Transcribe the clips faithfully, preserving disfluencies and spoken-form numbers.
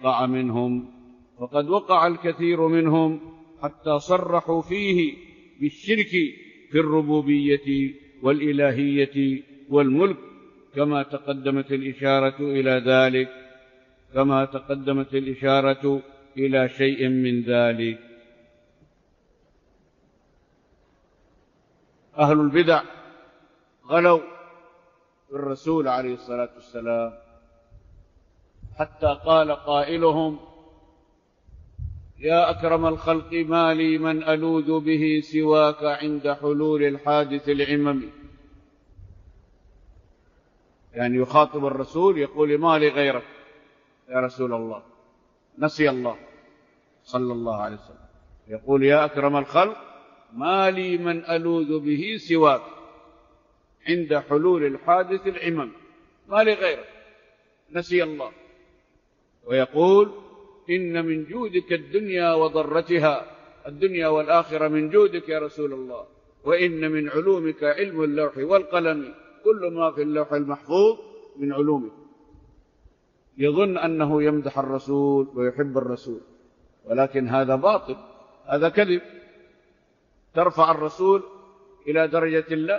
يقع منهم، فقد وقع الكثير منهم حتى صرحوا فيه بالشرك في الربوبية والإلهية والملك، كما تقدمت الإشارة إلى ذلك كما تقدمت الإشارة إلى شيء من ذلك. أهل البدع غلوا بالرسول عليه الصلاة والسلام حتى قال قائلهم: يا أكرم الخلق ما لي من ألوذ به سواك عند حلول الحادث العمم. يعني يخاطب الرسول يقول: ما لي غيرك يا رسول الله، نسي الله صلى الله عليه وسلم، يقول: يا أكرم الخلق ما لي من ألوذ به سواك عند حلول الحادث العمم، ما لي غيرك، نسي الله. ويقول: إن من جودك الدنيا وضرتها، الدنيا والآخرة من جودك يا رسول الله، وإن من علومك علم اللوح والقلم، كل ما في اللوح المحفوظ من علومك. يظن أنه يمدح الرسول ويحب الرسول، ولكن هذا باطل، هذا كذب. ترفع الرسول إلى درجة الله،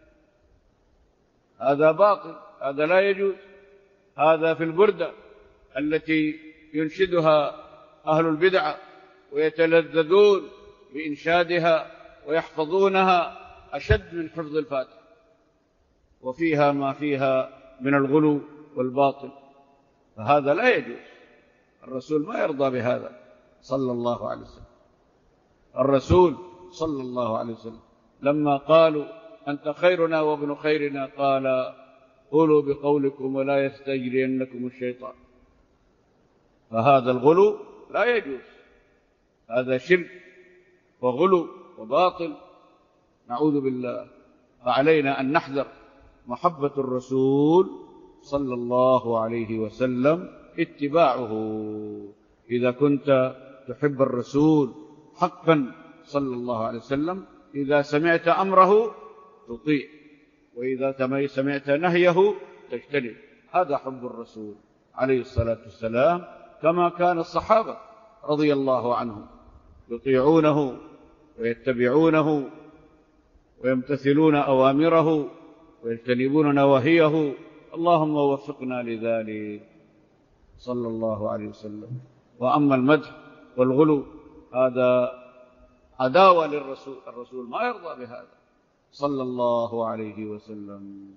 هذا باطل، هذا لا يجوز. هذا في البردة التي ينشدها أهل البدعة ويتلذذون بإنشادها ويحفظونها أشد من حفظ الفاتحة، وفيها ما فيها من الغلو والباطل، فهذا لا يجوز. الرسول ما يرضى بهذا صلى الله عليه وسلم. الرسول صلى الله عليه وسلم لما قالوا: أنت خيرنا وابن خيرنا، قال: قولوا بقولكم ولا يستجرينكم الشيطان. فهذا الغلو لا يجوز، هذا شرك وغلو وباطل، نعوذ بالله. فعلينا أن نحذر محبة الرسول صلى الله عليه وسلم، اتباعه. إذا كنت تحب الرسول حقا صلى الله عليه وسلم، إذا سمعت أمره تطيع، وإذا سمعت نهيه تجتنب. هذا حب الرسول عليه الصلاة والسلام، كما كان الصحابة رضي الله عنهم يطيعونه ويتبعونه ويمتثلون أوامره ويجتنبون نواهيه. اللهم وفقنا لذلك صلى الله عليه وسلم. وأما المدح والغلو هذا عداوة للرسول، الرسول ما يرضى بهذا صلى الله عليه وسلم.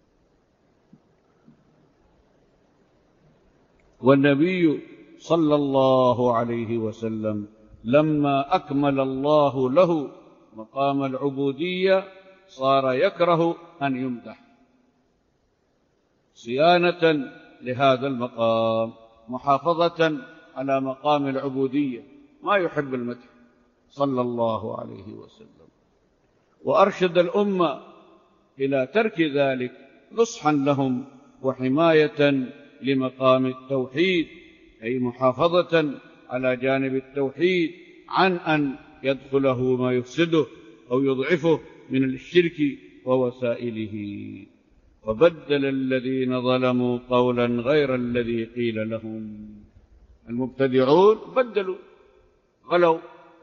والنبي صلى الله عليه وسلم لما أكمل الله له مقام العبودية صار يكره أن يمدح، صيانة لهذا المقام، محافظة على مقام العبودية، ما يحب المدح صلى الله عليه وسلم. وأرشد الأمة إلى ترك ذلك نصحا لهم وحماية لمقام التوحيد، أي محافظة على جانب التوحيد عن أن يدخله ما يفسده أو يضعفه من الشرك ووسائله. وبدل الذين ظلموا قولا غير الذي قيل لهم. المبتدعون بدلوا، غلوا،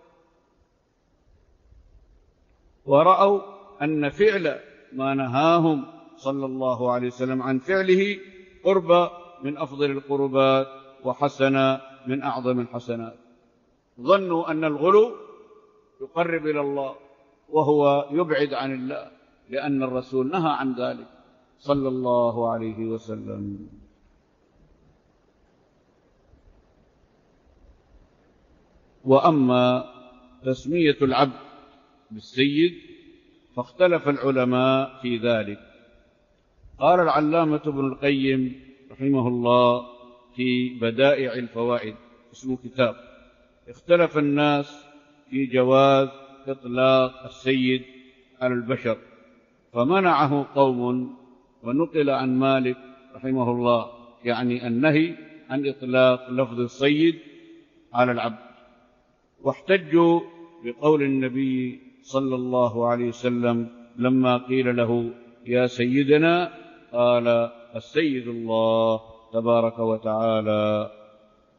ورأوا أن فعل ما نهاهم صلى الله عليه وسلم عن فعله قرب من أفضل القربات وحسن من أعظم الحسنات. ظنوا أن الغلو يقرب إلى الله وهو يبعد عن الله، لأن الرسول نهى عن ذلك صلى الله عليه وسلم. وأما تسمية العبد بالسيد فاختلف العلماء في ذلك. قال العلامة ابن القيم رحمه الله في بدائع الفوائد، اسمه كتاب، اختلف الناس في جواز إطلاق السيد على البشر، فمنعه قوم، ونقل عن مالك رحمه الله يعني النهي عن إطلاق لفظ السيد على العبد، واحتجوا بقول النبي صلى الله عليه وسلم لما قيل له: يا سيدنا، قال: السيد الله تبارك وتعالى.